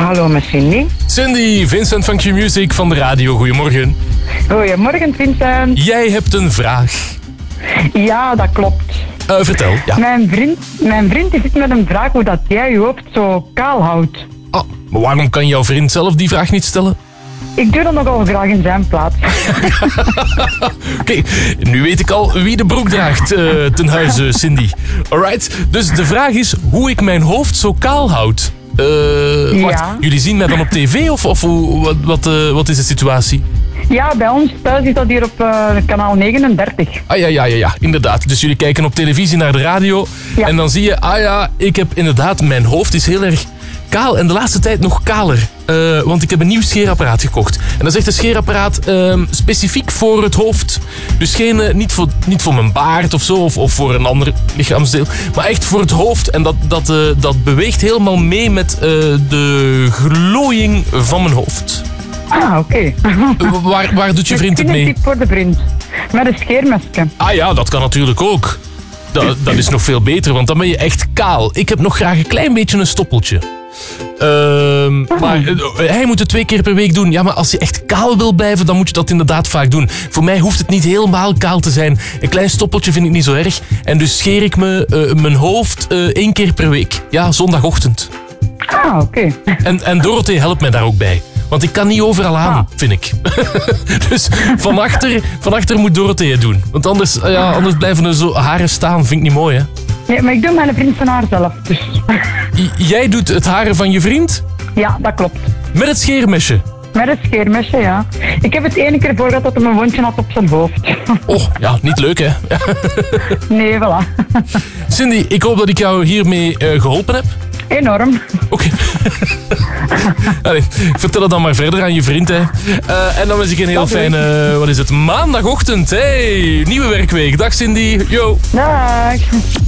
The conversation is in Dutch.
Hallo, met Cindy. Cindy, Vincent van Q-Music van de radio. Goedemorgen. Goedemorgen, Vincent. Jij hebt een vraag. Ja, dat klopt. Vertel. Ja. Mijn vriend die zit met een vraag hoe dat jij je hoofd zo kaal houdt. Oh, maar waarom kan jouw vriend zelf die vraag niet stellen? Ik doe dat nogal graag in zijn plaats. Oké, nu weet ik al wie de broek draagt ten huize, Cindy. Alright, dus de vraag is hoe ik mijn hoofd zo kaal houd. Wacht, Ja. jullie zien mij dan op tv of wat is de situatie? Ja, bij ons thuis is dat hier op kanaal 39. Ah ja, inderdaad. Dus jullie kijken op televisie naar de radio Ja. en dan zie je, ik heb inderdaad, mijn hoofd is heel erg kaal en de laatste tijd nog kaler. Want ik heb een nieuw scheerapparaat gekocht. En dat is echt een scheerapparaat specifiek voor het hoofd. Dus niet voor mijn baard of zo, of voor een ander lichaamsdeel. Maar echt voor het hoofd. En dat beweegt helemaal mee met de glooiing van mijn hoofd. Ah, oké. Waar doet je vriend het Misschien een mee? tip voor de vriend. Met een scheermesje. Ah ja, dat kan natuurlijk ook. Dat is nog veel beter, want dan ben je echt kaal. Ik heb nog graag een klein beetje een stoppeltje. Maar hij moet het 2 keer per week doen. Ja, maar als je echt kaal wil blijven, dan moet je dat inderdaad vaak doen. Voor mij hoeft het niet helemaal kaal te zijn. Een klein stoppeltje vind ik niet zo erg. En dus scheer ik mijn hoofd 1 keer per week. Ja, zondagochtend. Ah, oké. En Dorothee helpt mij daar ook bij. Want ik kan niet overal aan, vind ik. Dus van achter moet Dorothee het doen. Want anders blijven er zo haren staan. Vind ik niet mooi, hè? Ja, maar ik doe mijn vriend zijn haar zelf, dus... Jij doet het haren van je vriend? Ja, dat klopt. Met het scheermesje? Met een scheermesje, ja. Ik heb het 1 keer voor gehad dat hij een wondje had op zijn hoofd. Oh, ja, niet leuk, hè? Nee, voilà. Cindy, ik hoop dat ik jou hiermee geholpen heb. Enorm. Oké. Allee, vertel het dan maar verder aan je vriend, hè. En dan wens ik een heel fijne, maandagochtend. Hey, nieuwe werkweek. Dag Cindy. Yo. Dag.